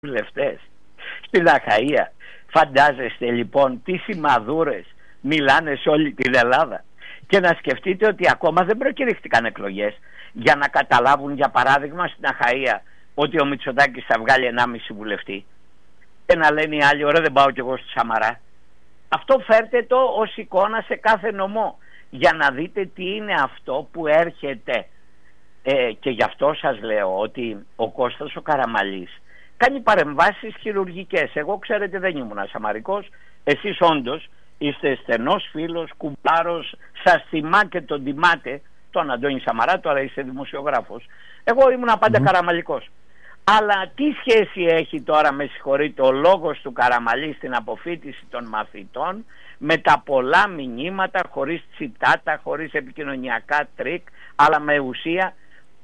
βουλευτές στην Αχαΐα. Φαντάζεστε λοιπόν τι σημαδούρες μιλάνε σε όλη την Ελλάδα. Και να σκεφτείτε ότι ακόμα δεν προκηρύχθηκαν εκλογές για να καταλάβουν, για παράδειγμα, στην Αχαΐα ότι ο Μητσοτάκης θα βγάλει 1,5 βουλευτή. Και να λένε οι άλλοι, ωραία, δεν πάω κι εγώ στη Σαμαρά. Αυτό φέρτε το ως εικόνα σε κάθε νομό, για να δείτε τι είναι αυτό που έρχεται. Και γι' αυτό σας λέω ότι ο Κώστας ο Καραμαλής κάνει παρεμβάσεις χειρουργικές. Εγώ, ξέρετε, δεν ήμουν σαμαρικός. Εσείς όντως είστε στενός φίλος, κουμπάρος, σας θυμά και τον τιμάτε τον Αντώνη Σαμαρά, τώρα είστε δημοσιογράφος. Εγώ ήμουν πάντα καραμαλικός. Αλλά τι σχέση έχει τώρα, με συγχωρείτε, ο λόγος του Καραμαλή στην αποφοίτηση των μαθητών με τα πολλά μηνύματα, χωρίς τσιτάτα, χωρίς επικοινωνιακά τρίκ, αλλά με ουσία,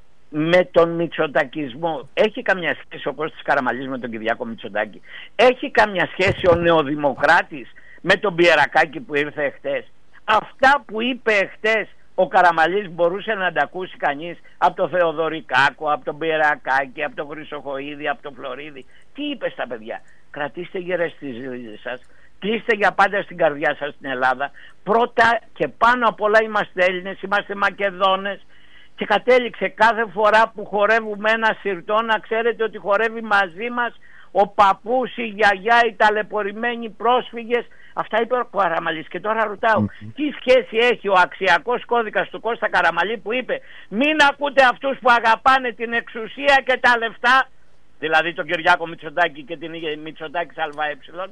με τον μητσοτακισμό? Έχει καμιά σχέση ο Κώστας Καραμαλής με τον Κυριάκο Μητσοτάκη? Έχει καμιά σχέση ο νεοδημοκράτης με τον Πιερακάκη που ήρθε εχθές? Αυτά που είπε εχθές ο Καραμαλής μπορούσε να τα ακούσει κανείς από τον Θεοδωρικάκο, από τον Πιερακάκη, από τον Χρυσοχοΐδη, από τον Φλωρίδη? Τι είπε στα παιδιά? Κρατήστε γερές τις ρίζες σας, κλείστε για πάντα στην καρδιά σας την Ελλάδα. Πρώτα και πάνω απ' όλα είμαστε Έλληνες, είμαστε Μακεδόνες. Και κατέληξε κάθε φορά που χορεύουμε ένα σιρτό, να ξέρετε ότι χορεύει μαζί μας ο παππούς, η γιαγιά, οι ταλαιπωρημένοι πρόσφυγες. Αυτά είπε ο Καραμαλής. Και τώρα ρωτάω, τι σχέση έχει ο αξιακός κώδικας του Κώστα Καραμαλή που είπε μην ακούτε αυτούς που αγαπάνε την εξουσία και τα λεφτά, δηλαδή τον Κυριάκο Μητσοτάκη και την Μητσοτάκη ΑΕ,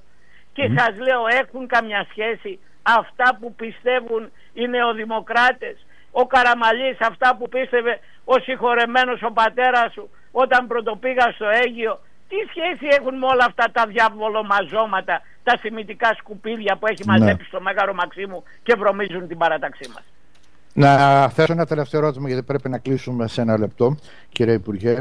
και σας λέω, έχουν καμιά σχέση αυτά που πιστεύουν οι νεοδημοκράτες? Ο Καραμαλής αυτά που πίστευε ο συγχωρεμένος ο πατέρας σου όταν πρωτοπήγα στο Αίγυο, τι σχέση έχουν με όλα αυτά τα διαβολομαζώματα, τα σημιτικά σκουπίδια που έχει μαζέψει στο Μέγαρο Μαξίμου και βρωμίζουν την παράταξή μας? Να θέσω ένα τελευταίο ερώτημα, γιατί πρέπει να κλείσουμε σε ένα λεπτό, κύριε Υπουργέ.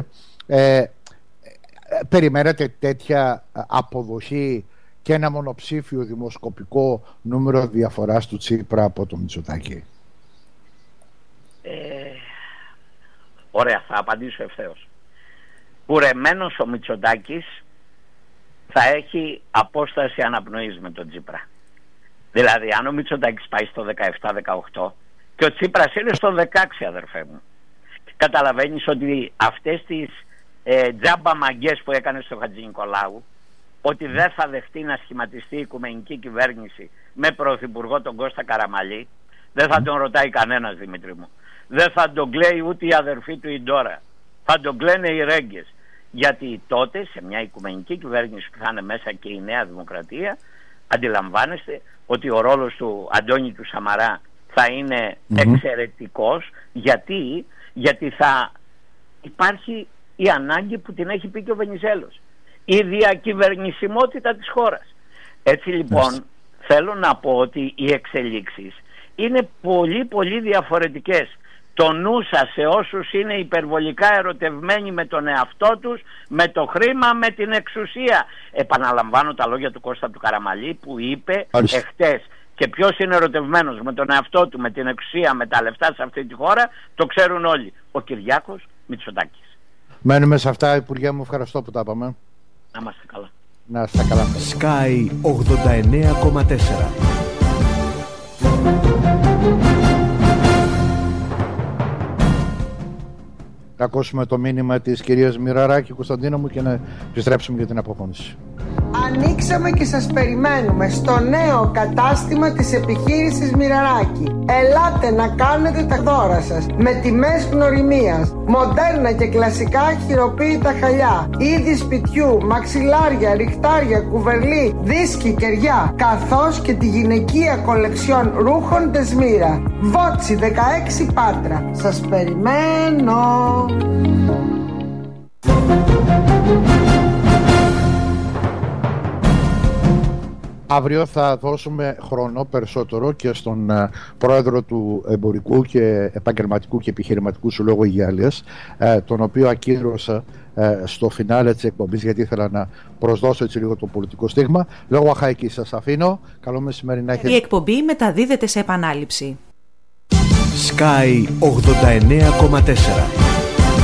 Περιμένετε τέτοια αποδοχή και ένα μονοψήφιο δημοσκοπικό νούμερο διαφοράς του Τσίπρα από το Μητσοτάκη? Ωραία, θα απαντήσω ευθέως. Κουρεμένος ο Μητσοτάκης θα έχει απόσταση αναπνοής με τον Τσίπρα. Δηλαδή αν ο Μητσοτάκης πάει στο 17-18 και ο Τσίπρας είναι στο 16, αδερφέ μου, καταλαβαίνεις ότι αυτές τις τζάμπα μαγκές που έκανε στο Χατζηνικολάου, ότι δεν θα δεχτεί να σχηματιστεί η οικουμενική κυβέρνηση με πρωθυπουργό τον Κώστα Καραμαλή, δεν θα τον ρωτάει κανένας, Δημήτρη μου. Δεν θα τον κλαίει ούτε η αδερφή του η Ντόρα. Θα τον κλαίνε οι Ρέγγες. Γιατί τότε σε μια οικουμενική κυβέρνηση που θα είναι μέσα και η Νέα Δημοκρατία, αντιλαμβάνεστε ότι ο ρόλος του Αντώνη του Σαμαρά θα είναι εξαιρετικός. Γιατί θα υπάρχει η ανάγκη που την έχει πει και ο Βενιζέλος, η διακυβερνησιμότητα της χώρας. Έτσι λοιπόν θέλω να πω ότι οι εξελίξεις είναι πολύ πολύ διαφορετικές. Το νου σας σε όσους είναι υπερβολικά ερωτευμένοι με τον εαυτό τους, με το χρήμα, με την εξουσία. Επαναλαμβάνω τα λόγια του Κώστα του Καραμαλή που είπε εχθές. Και ποιος είναι ερωτευμένος με τον εαυτό του, με την εξουσία, με τα λεφτά σε αυτή τη χώρα, το ξέρουν όλοι. Ο Κυριάκος Μητσοτάκης. Μένουμε σε αυτά, Υπουργέ μου, ευχαριστώ που τα είπαμε. Να είμαστε καλά. Να είστε καλά. Sky 89,4. Να ακούσουμε το μήνυμα της κυρίας Μοιραράκη, Κωνσταντίνα μου, και να επιστρέψουμε για την αποφώνηση. Ανοίξαμε και σας περιμένουμε στο νέο κατάστημα της επιχείρησης Μοιραράκη. Ελάτε να κάνετε τα δώρα σας με τιμές γνωριμίας, μοντέρνα και κλασικά χειροποίητα χαλιά, είδη σπιτιού, μαξιλάρια, ριχτάρια, κουβερλί, δίσκοι, κεριά, καθώς και τη γυναικεία κολεξιόν ρούχων Τεσμύρα. Βότσι 16 Πάτρα. Σας περιμένω. Αύριο θα δώσουμε χρόνο περισσότερο και στον πρόεδρο του Εμπορικού και Επαγγελματικού και Επιχειρηματικού Συλλόγου Υγείας, τον οποίο ακύρωσα στο φινάλε της εκπομπής, γιατί ήθελα να προσδώσω έτσι λίγο το πολιτικό στίγμα. Λόγω αχαϊκής σας αφήνω. Καλό μεσημέρι να έχετε. Η εκπομπή μεταδίδεται σε επανάληψη. Sky 89,4.